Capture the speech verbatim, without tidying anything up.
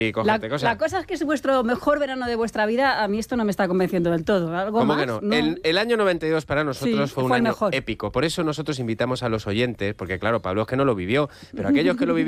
Y cógete La, cosas. la cosa es que es vuestro mejor verano de vuestra vida. A mí esto no me está convenciendo del todo. ¿Algo ¿Cómo más? que no? El, el año noventa y dos para nosotros Sí, fue un fue el año mejor. épico. Por eso nosotros invitamos a los oyentes, porque claro, Pablo es que no lo vivió, pero aquellos que lo vivieron